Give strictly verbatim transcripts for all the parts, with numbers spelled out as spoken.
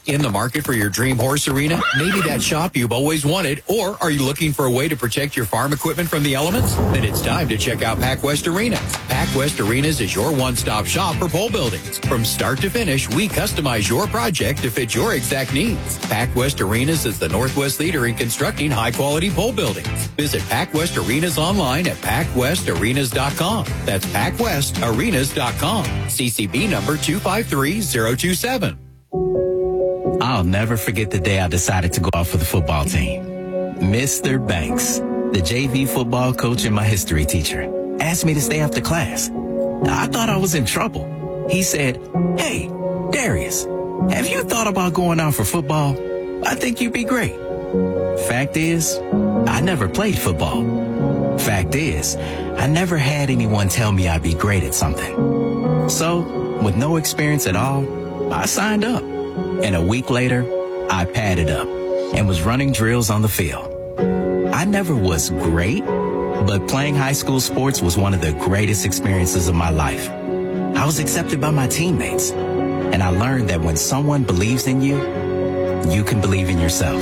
In the market for your dream horse arena? Maybe that shop you've always wanted, or are you looking for a way to protect your farm equipment from the elements? Then it's time to check out PacWest Arenas. PacWest Arenas is your one-stop shop for pole buildings. From start to finish, we customize your project to fit your exact needs. PacWest Arenas is the Northwest leader in constructing high-quality pole buildings. Visit PacWest Arenas online at pac west arenas dot com. That's pac west arenas dot com. C C B number two five three zero two seven. I'll never forget the day I decided to go out for the football team. Mister Banks, the J V football coach and my history teacher, asked me to stay after class. I thought I was in trouble. He said, "Hey, Darius, have you thought about going out for football? I think you'd be great." Fact is, I never played football. Fact is, I never had anyone tell me I'd be great at something. So, with no experience at all, I signed up. And a week later, I padded up and was running drills on the field. I never was great, but playing high school sports was one of the greatest experiences of my life. I was accepted by my teammates, and I learned that when someone believes in you, you can believe in yourself.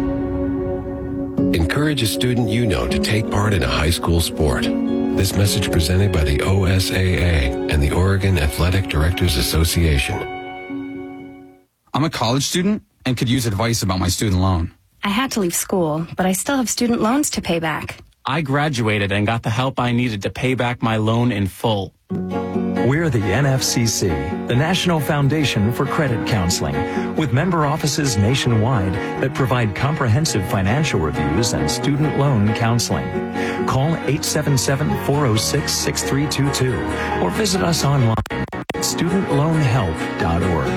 Encourage a student you know to take part in a high school sport. This message presented by the O S A A and the Oregon Athletic Directors Association. I'm a college student and could use advice about my student loan. I had to leave school, but I still have student loans to pay back. I graduated and got the help I needed to pay back my loan in full. We're the N F C C, the National Foundation for Credit Counseling, with member offices nationwide that provide comprehensive financial reviews and student loan counseling. Call eight seven seven, four oh six, six three two two or visit us online at student loan help dot org.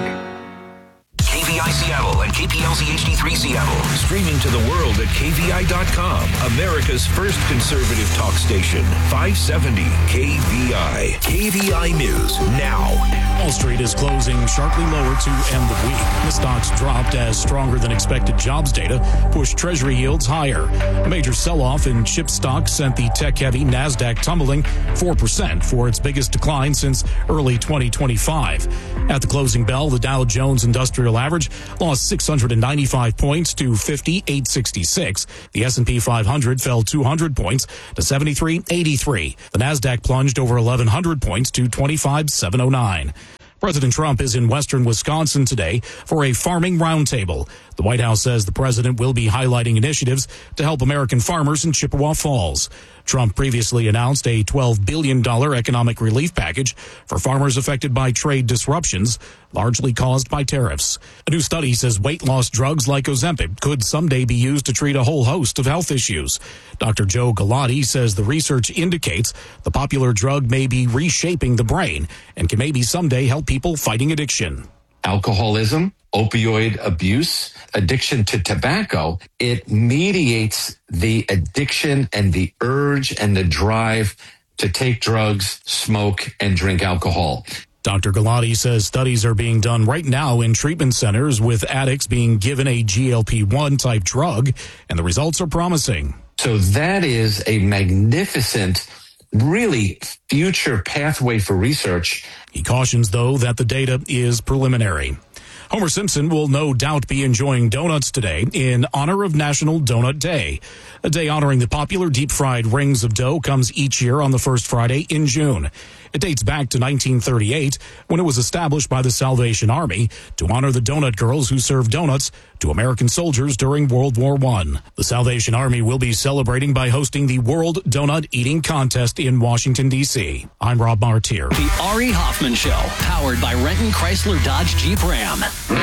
K V I Seattle and K P L Z H D three Seattle. Streaming to the world at K V I dot com. America's first conservative talk station. five seventy K V I. K V I News now. Wall Street is closing sharply lower to end the week. The stocks dropped as stronger than expected jobs data pushed Treasury yields higher. A major sell-off in chip stocks sent the tech-heavy NASDAQ tumbling four percent for its biggest decline since early twenty twenty-five. At the closing bell, the Dow Jones Industrial Average lost six hundred ninety-five points to fifty-eight sixty-six. The S and P five hundred fell two hundred points to seventy-three eighty-three. The NASDAQ plunged over eleven hundred points to twenty-five seven oh nine. President Trump is in western Wisconsin today for a farming roundtable. The White House says the president will be highlighting initiatives to help American farmers in Chippewa Falls. Trump previously announced a twelve billion dollars economic relief package for farmers affected by trade disruptions, largely caused by tariffs. A new study says weight loss drugs like Ozempic could someday be used to treat a whole host of health issues. Doctor Joe Galati says the research indicates the popular drug may be reshaping the brain and can maybe someday help people fighting addiction. Alcoholism, opioid abuse, addiction to tobacco, it mediates the addiction and the urge and the drive to take drugs, smoke, and drink alcohol. Doctor Galati says studies are being done right now in treatment centers with addicts being given a G L P one type drug, and the results are promising. So that is a magnificent, really future pathway for research. He cautions, though, that the data is preliminary. Homer Simpson will no doubt be enjoying donuts today in honor of National Donut Day. A day honoring the popular deep-fried rings of dough comes each year on the first Friday in June. It dates back to nineteen thirty-eight, when it was established by the Salvation Army to honor the donut girls who served donuts to American soldiers during World War One. The Salvation Army will be celebrating by hosting the World Donut Eating Contest in Washington, D C I'm Rob Martier. The Ari Hoffman Show, powered by Renton Chrysler Dodge Jeep Ram.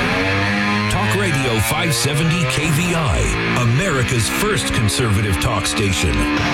Talk Radio five seventy K V I, America's first conservative talk station.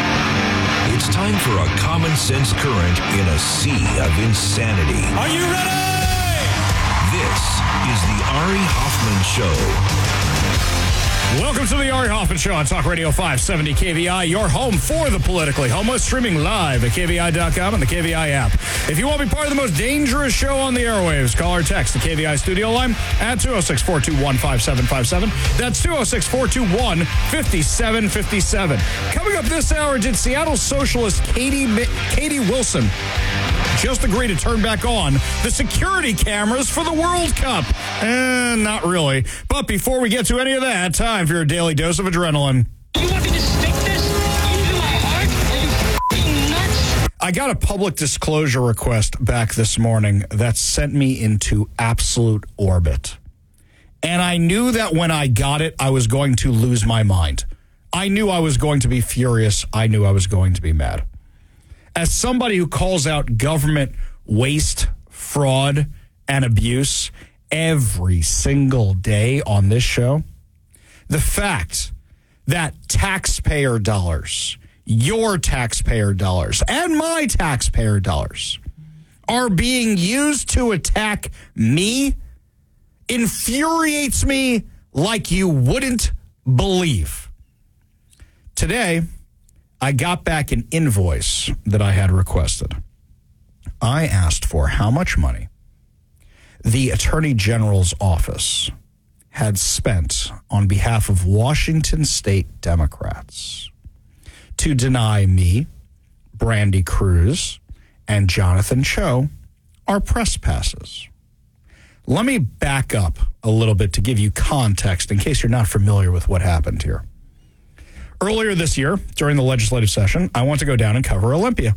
It's time for a common sense current in a sea of insanity. Are you ready? This is the Ari Hoffman Show. Welcome to the Ari Hoffman Show on Talk Radio five seventy K V I, your home for the politically homeless, streaming live at K V I dot com and the K V I app. If you want to be part of the most dangerous show on the airwaves, call or text the K V I studio line at two oh six, four two one, five seven five seven. That's two oh six, four two one, five seven five seven. Coming up this hour, did Seattle socialist Katie, Katie Wilson just agree to turn back on the security cameras for the World Cup? Eh, not really. But before we get to any of that, time for your daily dose of adrenaline. You want me to stick this into my heart? Are you f***ing nuts? I got a public disclosure request back this morning that sent me into absolute orbit. And I knew that when I got it, I was going to lose my mind. I knew I was going to be furious. I knew I was going to be mad. As somebody who calls out government waste, fraud, and abuse every single day on this show, the fact that taxpayer dollars, your taxpayer dollars, and my taxpayer dollars are being used to attack me infuriates me like you wouldn't believe. Today, I got back an invoice that I had requested. I asked for how much money the Attorney General's office had spent on behalf of Washington State Democrats to deny me, Brandy Cruz, and Jonathan Cho our press passes. Let me back up a little bit to give you context in case you're not familiar with what happened here. Earlier this year, during the legislative session, I want to go down and cover Olympia.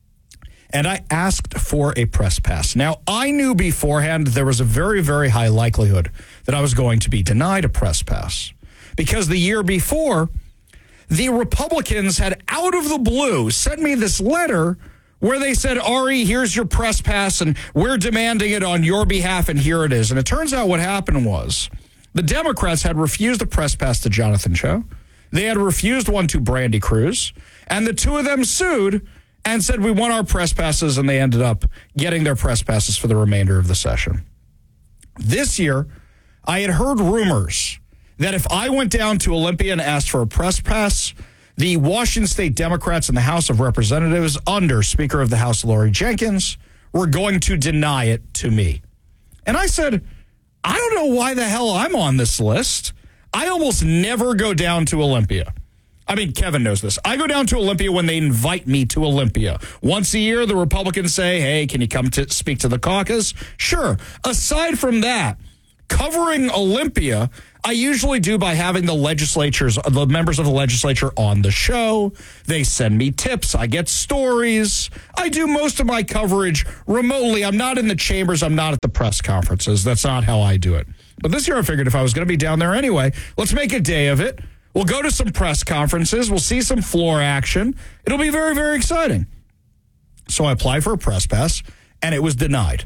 And I asked for a press pass. Now, I knew beforehand there was a very, very high likelihood that I was going to be denied a press pass. Because the year before, the Republicans had, out of the blue, sent me this letter where they said, Ari, here's your press pass, and we're demanding it on your behalf, and here it is. And it turns out what happened was the Democrats had refused a press pass to Jonathan Cho. They had refused one to Brandy Cruz, and the two of them sued and said, we want our press passes, and they ended up getting their press passes for the remainder of the session. This year, I had heard rumors that if I went down to Olympia and asked for a press pass, the Washington State Democrats in the House of Representatives, under Speaker of the House Lori Jenkins, were going to deny it to me. And I said, I don't know why the hell I'm on this list. I almost never go down to Olympia. I mean, Kevin knows this. I go down to Olympia when they invite me to Olympia. Once a year, the Republicans say, hey, can you come to speak to the caucus? Sure. Aside from that, covering Olympia, I usually do by having the legislatures, the members of the legislature on the show. They send me tips. I get stories. I do most of my coverage remotely. I'm not in the chambers. I'm not at the press conferences. That's not how I do it. But this year I figured if I was going to be down there anyway, let's make a day of it. We'll go to some press conferences. We'll see some floor action. It'll be very, very exciting. So I applied for a press pass, and it was denied.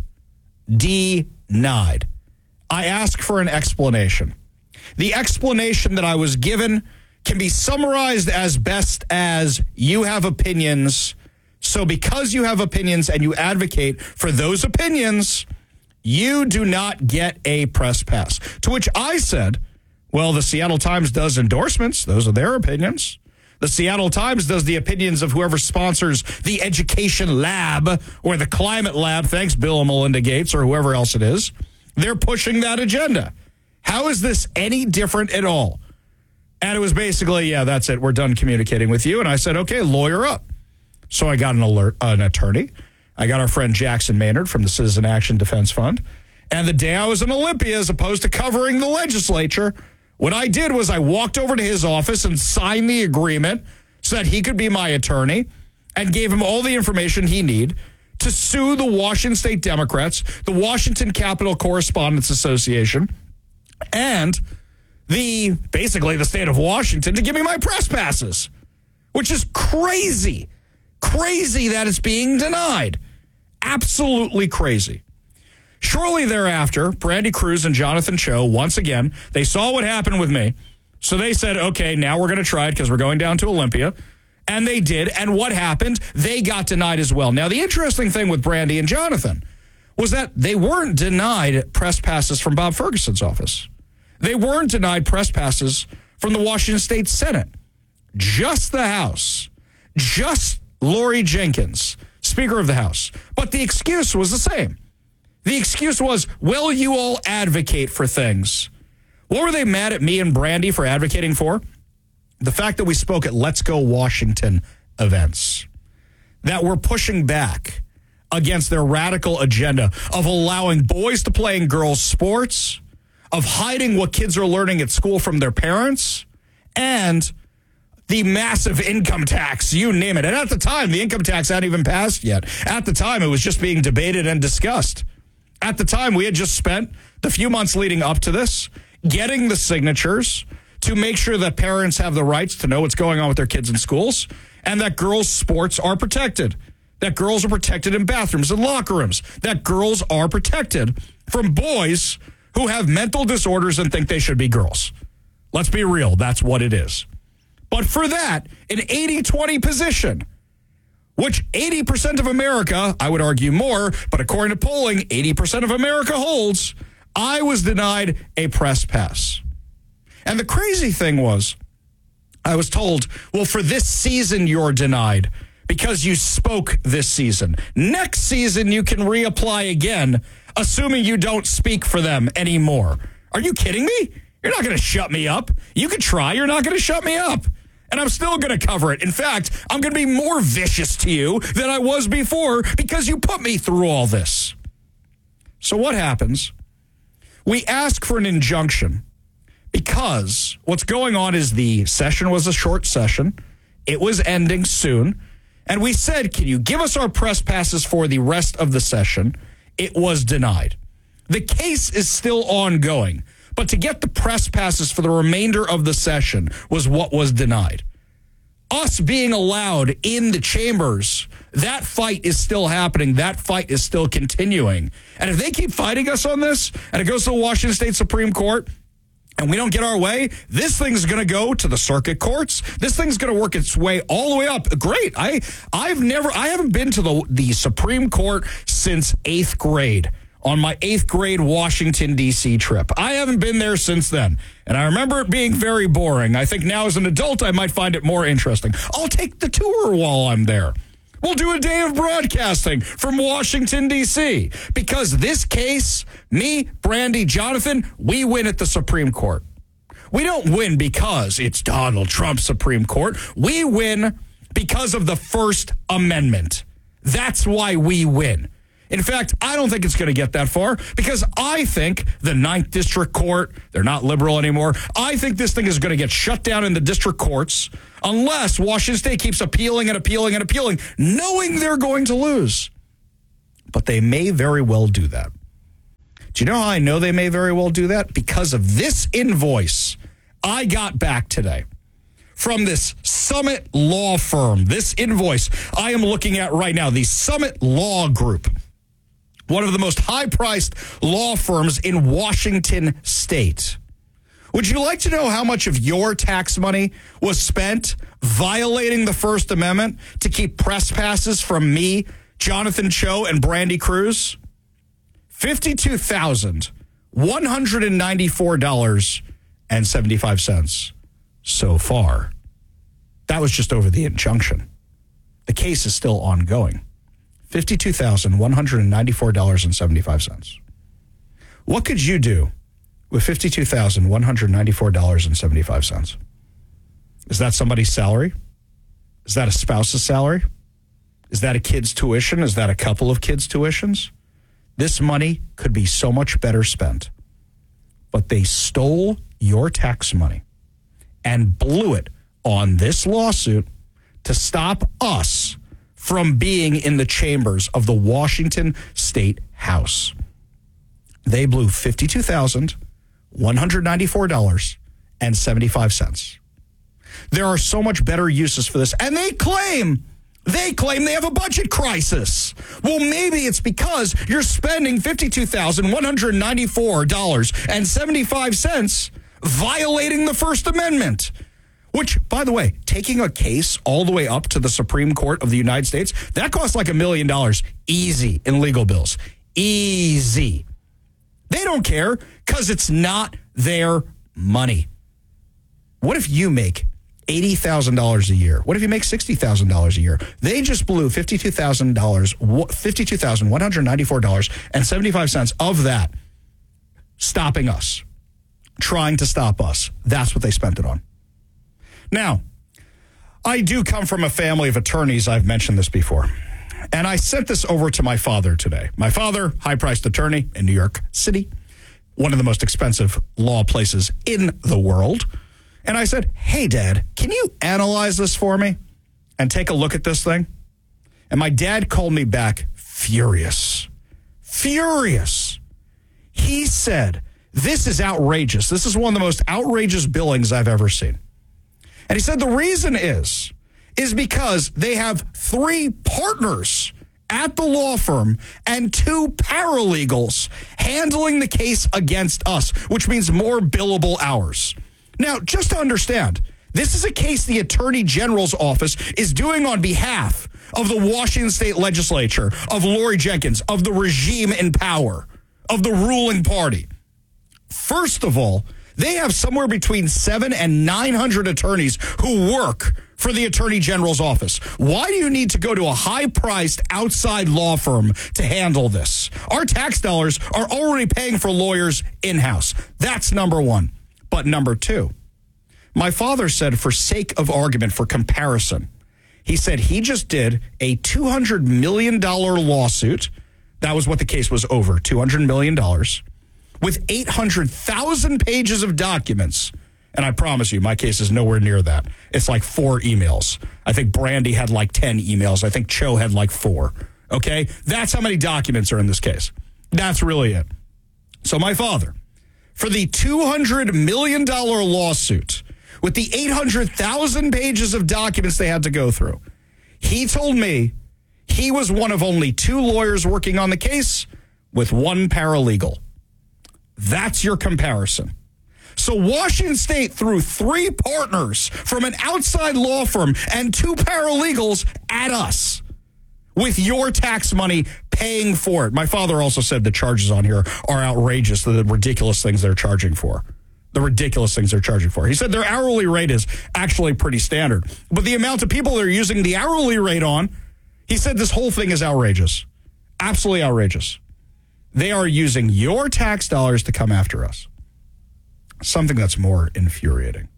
Denied. I asked for an explanation. The explanation that I was given can be summarized as best as you have opinions. So because you have opinions and you advocate for those opinions, you do not get a press pass. To which I said, well, the Seattle Times does endorsements. Those are their opinions. The Seattle Times does the opinions of whoever sponsors the Education Lab or the Climate Lab. Thanks, Bill and Melinda Gates, or whoever else it is. They're pushing that agenda. How is this any different at all? And it was basically, yeah, that's it. We're done communicating with you. And I said, okay, lawyer up. So I got an alert, an attorney. I got our friend Jackson Maynard from the Citizen Action Defense Fund. And the day I was in Olympia, as opposed to covering the legislature, what I did was I walked over to his office and signed the agreement so that he could be my attorney and gave him all the information he needed to sue the Washington State Democrats, the Washington Capitol Correspondents Association, and the basically the state of Washington to give me my press passes, which is crazy. Crazy that it's being denied. Absolutely crazy. Shortly thereafter, Brandy Cruz and Jonathan Cho, once again, they saw what happened with me. So they said, okay, now we're going to try it because we're going down to Olympia. And they did. And what happened? They got denied as well. Now, the interesting thing with Brandy and Jonathan was that they weren't denied press passes from Bob Ferguson's office. They weren't denied press passes from the Washington State Senate. Just the House. Just Lori Jenkins, Speaker of the House. But the excuse was the same. The excuse was, well, you all advocate for things. What were they mad at me and Brandy for advocating for? The fact that we spoke at Let's Go Washington events. That we're pushing back against their radical agenda of allowing boys to play in girls' sports, of hiding what kids are learning at school from their parents, and the massive income tax, you name it. And at the time, the income tax hadn't even passed yet. At the time, it was just being debated and discussed. At the time, we had just spent the few months leading up to this getting the signatures to make sure that parents have the rights to know what's going on with their kids in schools and that girls' sports are protected. That girls are protected in bathrooms and locker rooms. That girls are protected from boys who have mental disorders and think they should be girls. Let's be real. That's what it is. But for that, an eighty twenty position, which eighty percent of America, I would argue more, but according to polling, eighty percent of America holds, I was denied a press pass. And the crazy thing was, I was told, well, for this season, you're denied because you spoke this season. Next season, you can reapply again, assuming you don't speak for them anymore. Are you kidding me? You're not going to shut me up. You can try. You're not going to shut me up. And I'm still going to cover it. In fact, I'm going to be more vicious to you than I was before because you put me through all this. So what happens? We ask for an injunction because what's going on is the session was a short session. It was ending soon. And we said, can you give us our press passes for the rest of the session? It was denied. The case is still ongoing. But to get the press passes for the remainder of the session was what was denied. Us being allowed in the chambers, that fight is still happening. That fight is still continuing. And if they keep fighting us on this, and it goes to the Washington State Supreme Court, and we don't get our way, this thing's going to go to the circuit courts. This thing's going to work its way all the way up. Great. I, I've never, I haven't been to the, the Supreme Court since eighth grade. On my eighth grade Washington, D C trip. I haven't been there since then. And I remember it being very boring. I think now as an adult, I might find it more interesting. I'll take the tour while I'm there. We'll do a day of broadcasting from Washington, D C Because this case, me, Brandy, Jonathan, we win at the Supreme Court. We don't win because it's Donald Trump's Supreme Court. We win because of the First Amendment. That's why we win. In fact, I don't think it's going to get that far because I think the Ninth District Court, they're not liberal anymore. I think this thing is going to get shut down in the district courts unless Washington State keeps appealing and appealing and appealing, knowing they're going to lose. But they may very well do that. Do you know how I know they may very well do that? Because of this invoice I got back today from this Summit Law Firm. This invoice I am looking at right now, the Summit Law Group. One of the most high-priced law firms in Washington State. Would you like to know how much of your tax money was spent violating the First Amendment to keep press passes from me, Jonathan Cho, and Brandy Cruz? fifty-two thousand one hundred ninety-four dollars and seventy-five cents so far. That was just over the injunction. The case is still ongoing. fifty-two thousand one hundred ninety-four dollars and seventy-five cents. What could you do with fifty-two thousand one hundred ninety-four dollars and seventy-five cents? Is that somebody's salary? Is that a spouse's salary? Is that a kid's tuition? Is that a couple of kids' tuitions? This money could be so much better spent. But they stole your tax money and blew it on this lawsuit to stop us from being in the chambers of the Washington State House. They blew fifty-two thousand one hundred ninety-four dollars and seventy-five cents. There are so much better uses for this. And they claim, they claim they have a budget crisis. Well, maybe it's because you're spending fifty-two thousand one hundred ninety-four dollars and seventy-five cents violating the First Amendment. Which, by the way, taking a case all the way up to the Supreme Court of the United States, that costs like a million dollars easy in legal bills. Easy. They don't care because it's not their money. What if you make eighty thousand dollars a year? What if you make sixty thousand dollars a year? They just blew fifty-two thousand dollars, fifty-two thousand one hundred ninety-four dollars and seventy-five cents of that stopping us, trying to stop us. That's what they spent it on. Now, I do come from a family of attorneys. I've mentioned this before. And I sent this over to my father today. My father, high-priced attorney in New York City, one of the most expensive law places in the world. And I said, hey, Dad, can you analyze this for me and take a look at this thing? And my dad called me back furious. Furious. He said, this is outrageous. This is one of the most outrageous billings I've ever seen. And he said the reason is, is because they have three partners at the law firm and two paralegals handling the case against us, which means more billable hours. Now, just to understand, this is a case the Attorney General's office is doing on behalf of the Washington State Legislature, of Lori Jenkins, of the regime in power, of the ruling party. First of all, they have somewhere between seven and nine hundred attorneys who work for the Attorney General's office. Why do you need to go to a high-priced outside law firm to handle this? Our tax dollars are already paying for lawyers in-house. That's number one. But number two, my father said, for sake of argument, for comparison, he said he just did a two hundred million dollars lawsuit. That was what the case was over, two hundred million dollars, with eight hundred thousand pages of documents. And I promise you, my case is nowhere near that. It's like four emails. I think Brandy had like ten emails. I think Cho had like four. Okay? That's how many documents are in this case. That's really it. So my father, for the two hundred million dollars lawsuit, with the eight hundred thousand pages of documents they had to go through, he told me he was one of only two lawyers working on the case with one paralegal. That's your comparison. So Washington State threw three partners from an outside law firm and two paralegals at us with your tax money paying for it. My father also said the charges on here are outrageous, the ridiculous things they're charging for. The ridiculous things they're charging for. He said their hourly rate is actually pretty standard. But the amount of people they're using the hourly rate on, he said this whole thing is outrageous. Absolutely outrageous. They are using your tax dollars to come after us. Something that's more infuriating.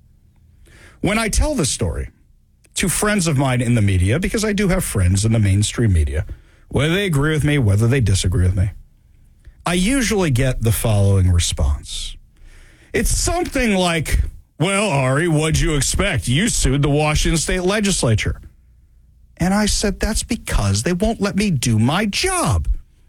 When I tell this story to friends of mine in the media, because I do have friends in the mainstream media, whether they agree with me, whether they disagree with me, I usually get the following response. It's something like, well, Ari, what'd you expect? You sued the Washington State Legislature. And I said, that's because they won't let me do my job.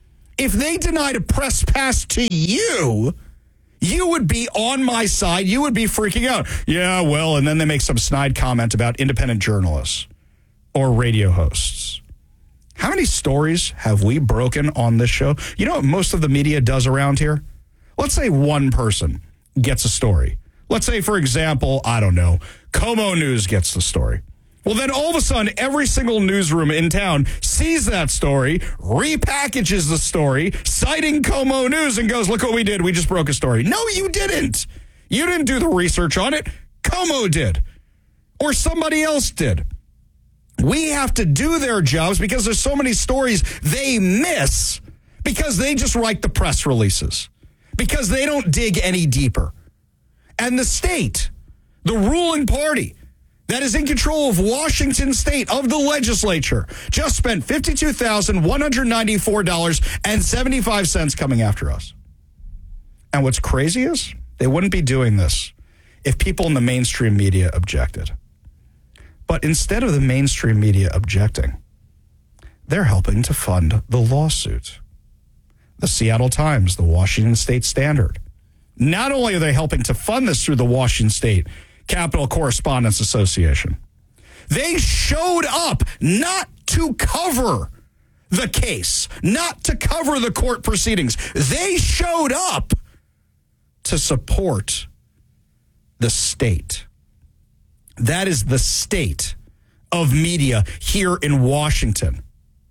If they denied a press pass to you, you would be on my side. You would be freaking out. Yeah, well, and then they make some snide comment about independent journalists or radio hosts. How many stories have we broken on this show? You know what most of the media does around here? Let's say one person gets a story. Let's say, for example, I don't know, Como News gets the story. Well, then all of a sudden, every single newsroom in town sees that story, repackages the story, citing Como News, and goes, look what we did. We just broke a story. No, you didn't. You didn't do the research on it. Como did. Or somebody else did. We have to do their jobs because there's so many stories they miss because they just write the press releases, because they don't dig any deeper. And the state, the ruling party, that is in control of Washington State, of the legislature, just spent fifty-two thousand one hundred ninety-four dollars and seventy-five cents coming after us. And what's crazy is they wouldn't be doing this if people in the mainstream media objected. But instead of the mainstream media objecting, they're helping to fund the lawsuit. The Seattle Times, the Washington State Standard. Not only are they helping to fund this through the Washington State Capital Correspondents Association, they showed up not to cover the case, not to cover the court proceedings. They showed up to support the state. That is the state of media here in Washington.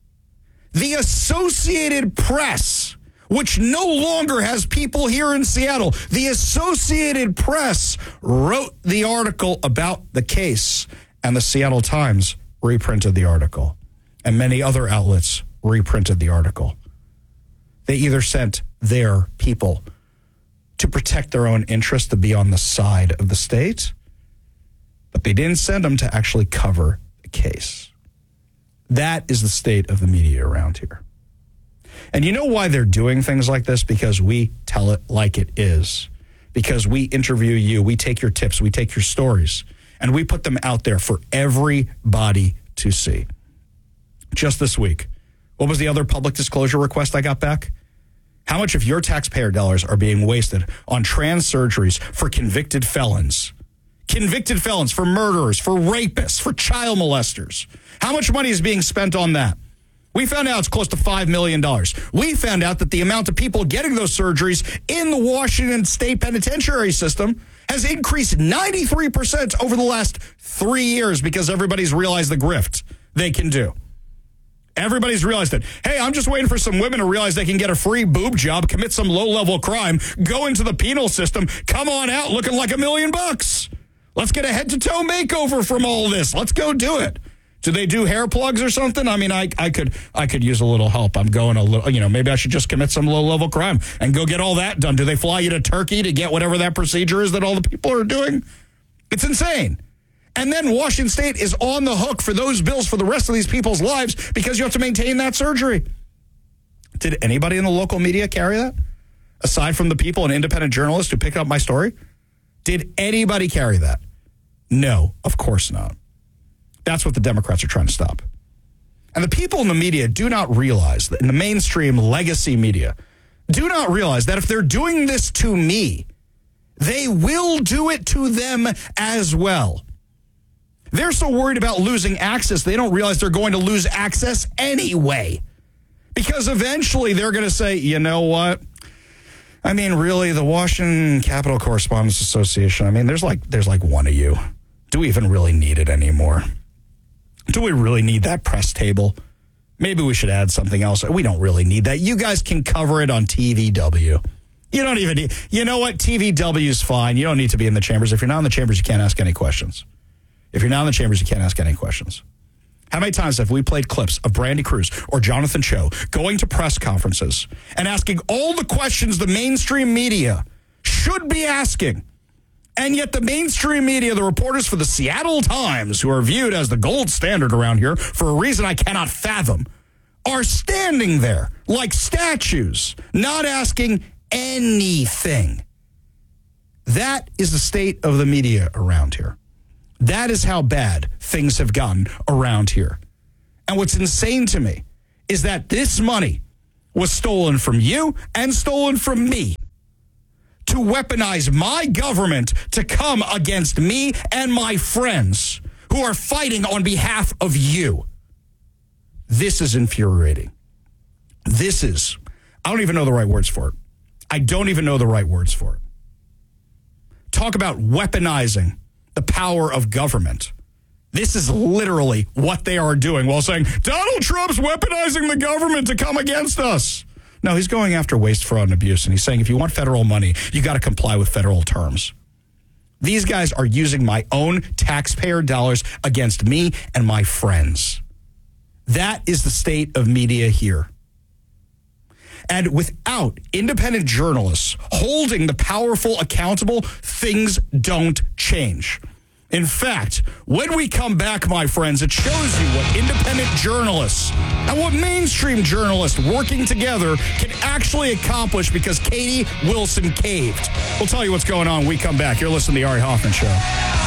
The Associated Press, which no longer has people here in Seattle, the Associated Press wrote the article about the case, and the Seattle Times reprinted the article, and many other outlets reprinted the article. They either sent their people to protect their own interests, to be on the side of the state, but they didn't send them to actually cover the case. That is the state of the media around here. And you know why they're doing things like this? Because we tell it like it is. Because we interview you, we take your tips, we take your stories, and we put them out there for everybody to see. Just this week, what was the other public disclosure request I got back? How much of your taxpayer dollars are being wasted on trans surgeries for convicted felons? Convicted felons, for murderers, for rapists, for child molesters. How much money is being spent on that? We found out it's close to five million dollars. We found out that the amount of people getting those surgeries in the Washington State penitentiary system has increased ninety-three percent over the last three years because everybody's realized the grift they can do. Everybody's realized it. Hey, I'm just waiting for some women to realize they can get a free boob job, commit some low-level crime, go into the penal system, come on out looking like a million bucks. Let's get a head-to-toe makeover from all this. Let's go do it. Do they do hair plugs or something? I mean, I I could I could use a little help. I'm going a little, you know, maybe I should just commit some low-level crime and go get all that done. Do they fly you to Turkey to get whatever that procedure is that all the people are doing? It's insane. And then Washington State is on the hook for those bills for the rest of these people's lives because you have to maintain that surgery. Did anybody in the local media carry that? Aside from the people and independent journalists who picked up my story? Did anybody carry that? No, of course not. That's what the Democrats are trying to stop. And the people in the media do not realize that in the mainstream legacy media, do not realize that if they're doing this to me, they will do it to them as well. They're so worried about losing access, they don't realize they're going to lose access anyway. Because eventually they're going to say, you know what? I mean, really, the Washington Capitol Correspondents Association, I mean, there's like there's like one of you. Do we even really need it anymore? Do we really need that press table? Maybe we should add something else. We don't really need that. You guys can cover it on T V W. You don't even need, you know what? T V W is fine. You don't need to be in the chambers. If you're not in the chambers, you can't ask any questions. If you're not in the chambers, you can't ask any questions. How many times have we played clips of Brandy Cruz or Jonathan Cho going to press conferences and asking all the questions the mainstream media should be asking? And yet the mainstream media, the reporters for the Seattle Times, who are viewed as the gold standard around here for a reason I cannot fathom, are standing there like statues, not asking anything. That is the state of the media around here. That is how bad things have gotten around here. And what's insane to me is that this money was stolen from you and stolen from me to weaponize my government to come against me and my friends who are fighting on behalf of you. This is infuriating. This is, I don't even know the right words for it. I don't even know the right words for it. Talk about weaponizing the power of government. This is literally what they are doing while saying, Donald Trump's weaponizing the government to come against us. No, he's going after waste, fraud, and abuse, and he's saying if you want federal money, you got to comply with federal terms. These guys are using my own taxpayer dollars against me and my friends. That is the state of media here. And without independent journalists holding the powerful accountable, things don't change. In fact, when we come back, my friends, it shows you what independent journalists and what mainstream journalists working together can actually accomplish because Katie Wilson caved. We'll tell you what's going on when we come back. You're listening to The Ari Hoffman Show.